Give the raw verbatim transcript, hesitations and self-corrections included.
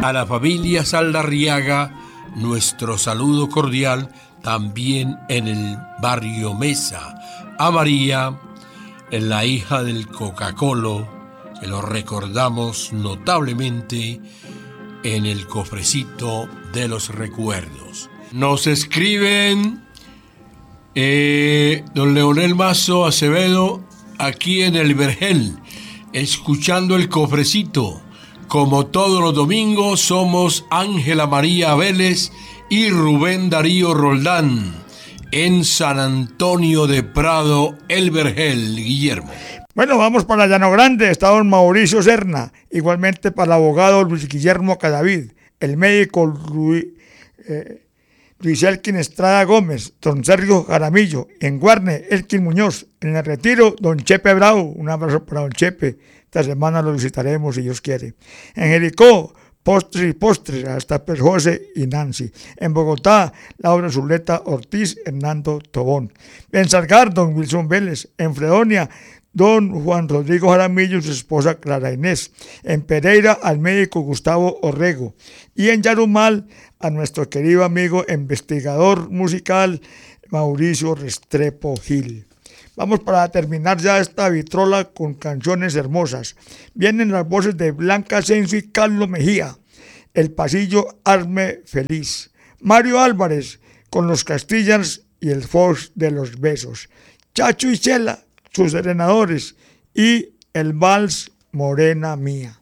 A la familia Saldarriaga, nuestro saludo cordial también en el barrio Mesa. A María, en la hija del Coca-Colo, que lo recordamos notablemente en el cofrecito de los recuerdos. Nos escriben eh, don Leonel Mazo Acevedo aquí en el Vergel, escuchando el cofrecito. Como todos los domingos, somos Ángela María Vélez y Rubén Darío Roldán en San Antonio de Prado, el Vergel, Guillermo. Bueno, vamos para Llano Grande, está don Mauricio Serna, igualmente para el abogado Luis Guillermo Cadavid, el médico Luis, eh, Luis Elkin Estrada Gómez, don Sergio Jaramillo, en Guarne, Elkin Muñoz, en el Retiro, don Chepe Bravo, un abrazo para don Chepe, esta semana lo visitaremos si Dios quiere. En Jericó, Postres y Postres, hasta Per José y Nancy. En Bogotá, Laura Zuleta Ortiz, Hernando Tobón. En Salgar, don Wilson Vélez. En Fredonia, don Juan Rodrigo Jaramillo y su esposa Clara Inés. En Pereira, al médico Gustavo Orrego. Y en Yarumal, a nuestro querido amigo investigador musical Mauricio Restrepo Gil. Vamos para terminar ya esta vitrola con canciones hermosas. Vienen las voces de Blanca Asensio y Carlos Mejía. El pasillo Arme Feliz. Mario Álvarez con los Castillans y el Fox de los Besos. Chacho y Chela, sus serenadores. Y el vals Morena Mía.